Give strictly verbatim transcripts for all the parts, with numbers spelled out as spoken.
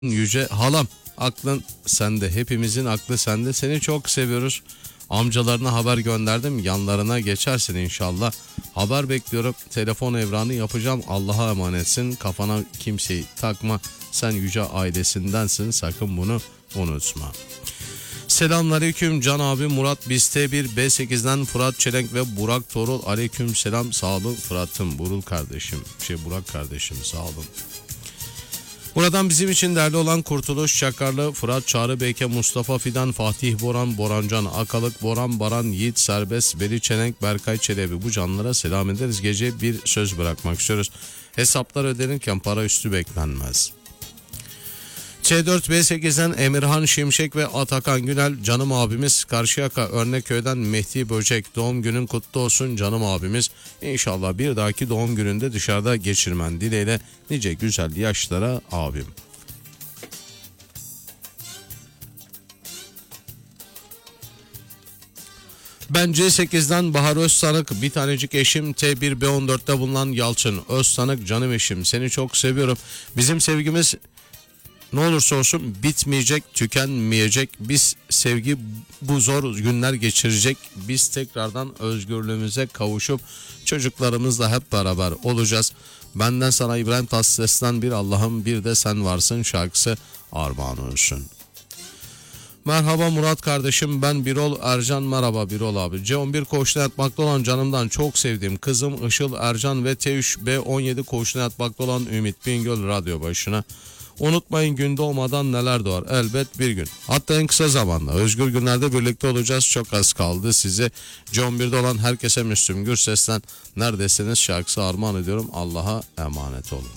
Yüce halam, aklın sende, hepimizin aklı sende, seni çok seviyoruz. Amcalarına haber gönderdim, yanlarına geçersin inşallah. Haber bekliyorum, telefon evranı yapacağım. Allah'a emanetsin, kafana kimseyi takma, sen yüce ailesindensin, sakın bunu unutma. Selamünaleyküm Can abi, Murat Biste bir B sekizden Fırat Çelenk ve Burak Torul. Aleyküm selam, sağ olun Fırat'ım, Burul kardeşim, şey Burak kardeşim, sağ olun. Buradan bizim için değerli olan Kurtuluş Çakarlı, Fırat Çağrı Beyke, Mustafa Fidan, Fatih Boran, Borancan Akalık, Boran Baran, Yiğit Serbest, Veli Çelenk, Berkay Çelebi, bu canlara selam ederiz. Gece bir söz bırakmak istiyoruz. Hesaplar ödenirken para üstü beklenmez. C dört B sekizden Emirhan Şimşek ve Atakan Günel, canım abimiz. Karşıyaka Örnekköy'den Mehdi Böcek, doğum günün kutlu olsun canım abimiz. İnşallah bir dahaki doğum gününde dışarıda geçirmen dileğiyle, nice güzel yaşlara abim. Ben C sekizden Bahar Özsanık, bir tanecik eşim. T bir B on dörtte bulunan Yalçın Özsanık, canım eşim, seni çok seviyorum. Bizim sevgimiz ne olursa olsun bitmeyecek, tükenmeyecek. Biz sevgi bu zor günler geçirecek. Biz tekrardan özgürlüğümüze kavuşup çocuklarımızla hep beraber olacağız. Benden sana İbrahim Tatlıses'ten bir Allah'ım bir de sen varsın şarkısı armağan olsun. Merhaba Murat kardeşim, ben Birol Ercan. Merhaba Birol abi. C on bir koğuşuna yatmakta olan canımdan çok sevdiğim kızım Işıl Ercan ve T üç B on yedi koğuşuna yatmakta olan Ümit Bingöl radyo başına. Unutmayın, gün doğmadan neler doğar, elbet bir gün. Hatta en kısa zamanda özgür günlerde birlikte olacağız. Çok az kaldı size. C on birde olan herkese Müslüm Gürses'ten Neredesiniz şarkısı armağan ediyorum. Allah'a emanet olun.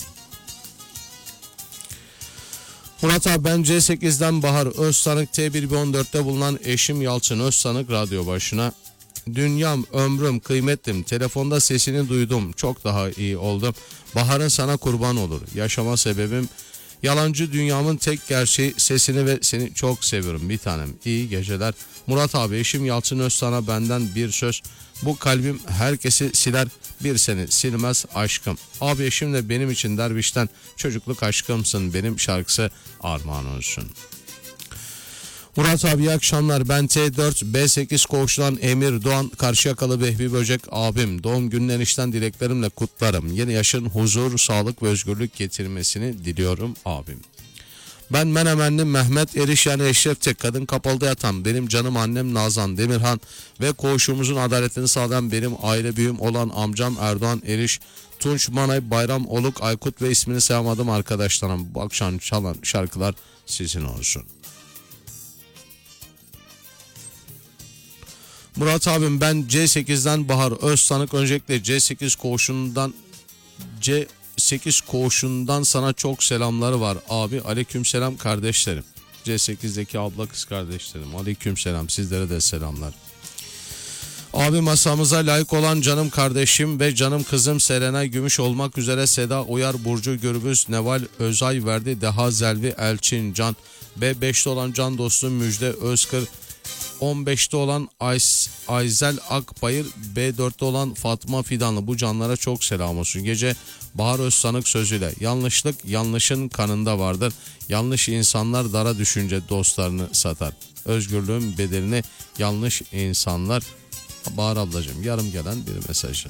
Murat abi, ben C sekizden Bahar Özsanık, T bir B on dörtte bulunan eşim Yalçın Özsanık radyo başına. Dünyam, ömrüm, kıymetlim, telefonda sesini duydum, çok daha iyi oldum. Bahar'ın sana kurban olur, yaşama sebebim. Yalancı dünyamın tek gerçeği, sesini ve seni çok seviyorum bir tanem. İyi geceler. Murat abi, eşim Yalçın Özsan'a benden bir söz. Bu kalbim herkesi siler, bir seni silmez aşkım. Abi eşimle benim için dervişten çocukluk aşkımsın benim şarkısı armağan olsun. Murat abi, iyi akşamlar. Ben T dört B sekiz koğuştan Emir Doğan, Karşıyakalı Vehbi Böcek abim. Doğum günün enişten dileklerimle kutlarım. Yeni yaşın huzur, sağlık ve özgürlük getirmesini diliyorum abim. Ben Menemenli Mehmet Eriş, yani Eşref Tek, kadın kapalıda yatan benim canım annem Nazan Demirhan ve koğuşumuzun adaletini sağlayan benim aile büyüğüm olan amcam Erdoğan Eriş, Tunç Manay, Bayram Oluk, Aykut ve ismini sayamadım arkadaşlarım. Bu akşam çalan şarkılar sizin olsun. Murat abim, ben C sekizden Bahar Özsanık. Öncelikle C sekiz koğuşundan C sekiz koğuşundan sana çok selamları var abi. Aleykümselam kardeşlerim. C sekizdeki abla kız kardeşlerim. Aleykümselam, sizlere de selamlar. Abi, masamıza layık olan canım kardeşim ve canım kızım Serenay Gümüş olmak üzere Seda Uyar, Burcu Gürbüz, Neval Özay Verdi, Deha Zelvi, Elçin Can, B beşte olan can dostum Müjde Özkır, on beşte olan Ays, Ayzel Akbayır, B dörtte olan Fatma Fidanlı, bu canlara çok selam olsun. Gece Bahar Özsanık sözüyle, yanlışlık yanlışın kanında vardır. Yanlış insanlar dara düşünce dostlarını satar. Özgürlüğün bedelini yanlış insanlar. Bahar ablacığım, yarım gelen bir mesajın.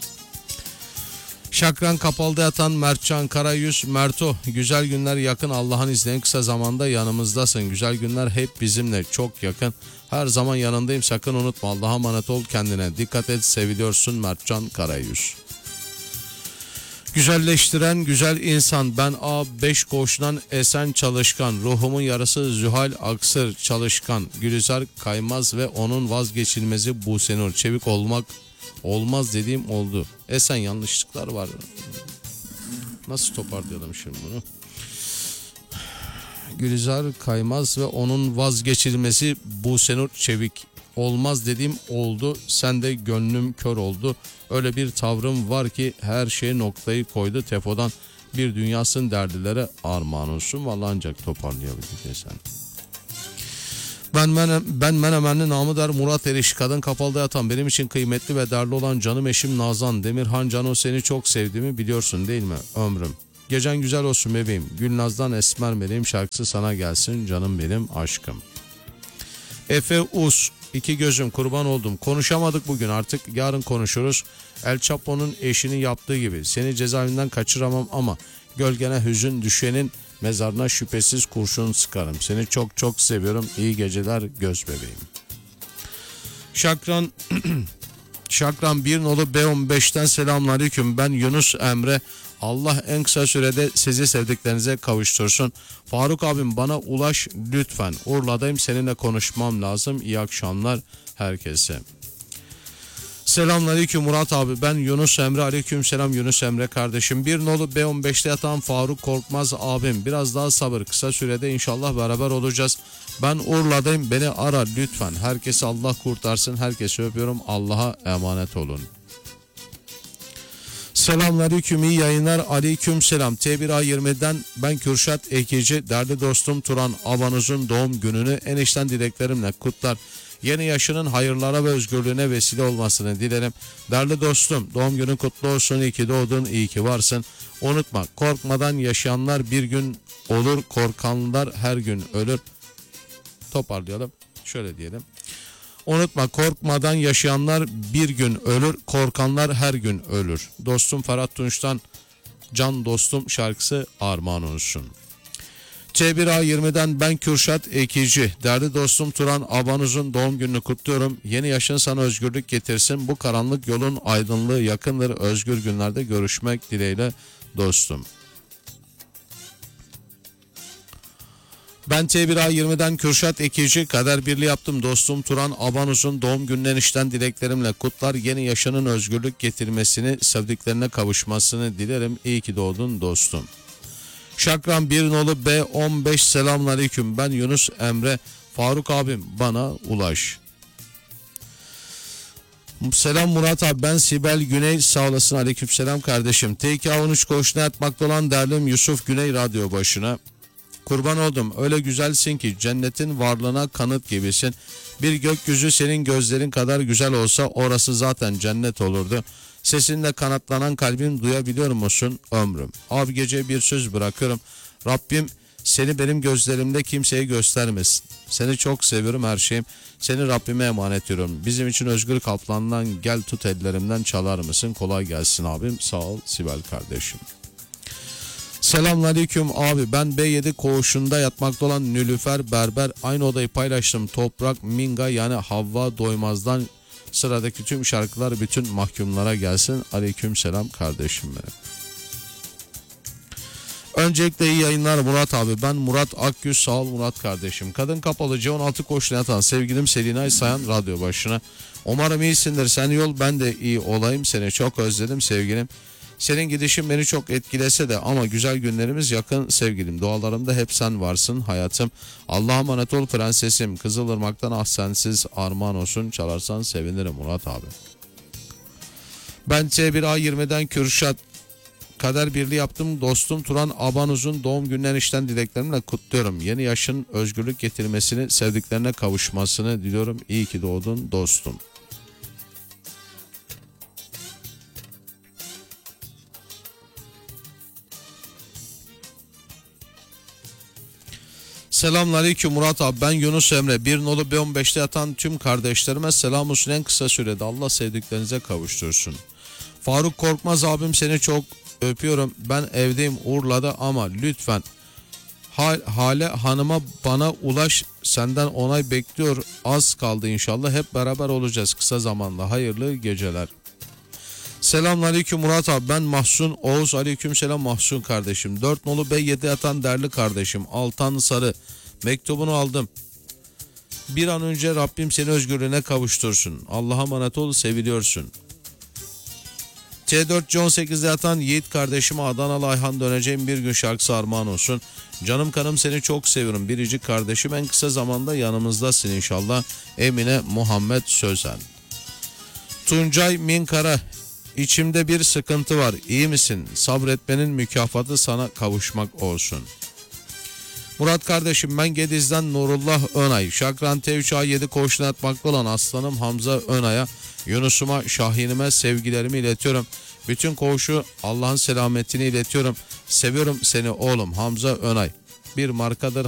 Şakran Kapalı'da yatan Mertcan Karayüz, Merto, güzel günler yakın, Allah'ın izniyle en kısa zamanda yanımızdasın. Güzel günler hep bizimle, çok yakın. Her zaman yanındayım, sakın unutma. Allah'a emanet ol, kendine dikkat et, seviliyorsun Mertcan Karayüz. Güzelleştiren güzel insan, ben A beş koğuşundan Esen Çalışkan, ruhumun yarısı Zühal Aksır Çalışkan, Gülizar Kaymaz ve onun vazgeçilmezi Busenur. Çevik olmak olmaz dediğim oldu. Esen, yanlışlıklar var. Nasıl toparlayalım şimdi bunu? Gülizar Kaymaz ve onun vazgeçilmesi Busenur Çevik. Olmaz dediğim oldu. Sen de gönlüm kör oldu. Öyle bir tavrım var ki her şeye noktayı koydu. Tefo'dan bir dünyasın derdilere armağan olsun. Vallahi ancak toparlayabildik Esen. Ben, Menem, ben Menemenli namı der Murat Eriş, kadın kapalıda yatan benim için kıymetli ve değerli olan canım eşim Nazan Demirhan. Cano, seni çok sevdiğimi biliyorsun değil mi ömrüm? Gecen güzel olsun bebeğim. Gülnaz'dan Esmer Meleğim şarkısı sana gelsin canım benim aşkım. Efe Us, iki gözüm kurban oldum. Konuşamadık bugün, artık yarın konuşuruz. El Chapo'nun eşini yaptığı gibi seni cezaevinden kaçıramam ama gölgene hüzün düşenin mezarına şüphesiz kurşun sıkarım. Seni çok çok seviyorum. İyi geceler göz bebeğim. Şakran Şakran bir nolu B on beşten selamünaleyküm. Ben Yunus Emre. Allah en kısa sürede sizi sevdiklerinize kavuştursun. Faruk abim bana ulaş lütfen. Urla'dayım, seninle konuşmam lazım. İyi akşamlar herkese. Selamünaleyküm Murat abi, ben Yunus Emre. Aleyküm selam Yunus Emre kardeşim. Bir nolu B on beşte yatan Faruk Korkmaz abim. Biraz daha sabır, kısa sürede inşallah beraber olacağız. Ben Urla'dayım, beni ara lütfen. Herkesi Allah kurtarsın. Herkesi öpüyorum. Allah'a emanet olun. Selamünaleyküm, iyi yayınlar. Aleyküm selam. T bir A yirmiden ben Kürşat Ekici. Değerli dostum Turan Abanuz'un doğum gününü enişten dileklerimle kutlar. Yeni yaşının hayırlara ve özgürlüğüne vesile olmasını dilerim. Değerli dostum, doğum günün kutlu olsun. İyi ki doğdun, iyi ki varsın. Unutma, korkmadan yaşayanlar bir gün olur, korkanlar her gün ölür. Toparlayalım, şöyle diyelim. Unutma, korkmadan yaşayanlar bir gün ölür, korkanlar her gün ölür. Dostum Ferhat Tunç'tan Can Dostum şarkısı armağan olsun. T bir A yirmiden ben Kürşat Ekici. Değerli dostum Turan Abanuz'un doğum gününü kutluyorum. Yeni yaşın sana özgürlük getirsin. Bu karanlık yolun aydınlığı yakındır. Özgür günlerde görüşmek dileğiyle dostum. Ben T bir A yirmiden Kürşat Ekici. Kader birliği yaptım dostum Turan Abanuz'un doğum gününden işten dileklerimle kutlar. Yeni yaşının özgürlük getirmesini, sevdiklerine kavuşmasını dilerim. İyi ki doğdun dostum. Şakran bir nolu B on beş selamünaleyküm. Ben Yunus Emre. Faruk abim bana ulaş. Selam Murat abi, ben Sibel Güney, sağ olasın. Aleykümselam kardeşim. T iki A on üç koğuşuna yatmakta olan derlim Yusuf Güney radyo başına. Kurban oldum, öyle güzelsin ki cennetin varlığına kanıt gibisin. Bir gökyüzü senin gözlerin kadar güzel olsa orası zaten cennet olurdu. Sesinle kanatlanan kalbim, duyabiliyor musun ömrüm? Abi gece bir söz bırakırım. Rabbim seni benim gözlerimde kimseye göstermesin. Seni çok seviyorum her şeyim. Seni Rabbime emanet ediyorum. Bizim için Özgür Kaplan'dan gel tut ellerimden çalar mısın? Kolay gelsin abim. Sağ ol Sibel kardeşim. Selamünaleyküm abi, ben B yedi koğuşunda yatmakta olan Nülüfer Berber. Aynı odayı paylaştım. Toprak Minga yani Havva Doymaz'dan sıradaki tüm şarkılar bütün mahkumlara gelsin. Aleyküm selam kardeşim benim. Öncelikle iyi yayınlar Murat abi. Ben Murat Akgüz, sağ ol Murat kardeşim. Kadın kapalı C on altı koşuna yatan sevgilim Selinay Sayan radyo başına. Umarım iyisindir, sen iyi ol, ben de iyi olayım. Seni çok özledim sevgilim. Senin gidişin beni çok etkilese de ama güzel günlerimiz yakın sevgilim. Dualarımda hep sen varsın hayatım. Allah'a emanet ol prensesim. Kızılırmak'tan ah sensiz armağan olsun. Çalarsan sevinirim Murat abi. Ben T bir A yirmiden Kürşat. Kader birliği yaptım dostum Turan Abanuz'un doğum gününden işten dileklerimle kutluyorum. Yeni yaşın özgürlük getirmesini, sevdiklerine kavuşmasını diliyorum. İyi ki doğdun dostum. Selamünaleyküm Murat abi, ben Yunus Emre. Bir nolu B on beşte yatan tüm kardeşlerime selam olsun, en kısa sürede Allah sevdiklerinize kavuştursun. Faruk Korkmaz abim, seni çok öpüyorum. Ben evdeyim Urla'da ama lütfen Hale Hanım'a bana ulaş, senden onay bekliyor. Az kaldı inşallah, hep beraber olacağız kısa zamanda. Hayırlı geceler. Selamünaleyküm Murat abi, ben Mahsun Oğuz. Aleykümselam Mahsun kardeşim. dört nolu B yedi yatan değerli kardeşim Altan Sarı, mektubunu aldım. Bir an önce Rabbim seni özgürlüğüne kavuştursun. Allah'a emanet ol, seviliyorsun. T dört C on sekizde yatan Yiğit kardeşime Adanalı Ayhan döneceğim bir gün şarkısı armağan olsun. Canım kanım seni çok seviyorum biricik kardeşim, en kısa zamanda yanımızdasın inşallah. Emine Muhammed Sözen. Tuncay Minkara, İçimde bir sıkıntı var, iyi misin? Sabretmenin mükafatı sana kavuşmak olsun. Murat kardeşim, ben Gediz'den Nurullah Önay. Şakran T üç A yedi koğuşuna yatmakta olan aslanım Hamza Önay'a, Yunus'uma, Şahin'ime sevgilerimi iletiyorum. Bütün koğuşu Allah'ın selametini iletiyorum. Seviyorum seni oğlum Hamza Önay. Bir markadır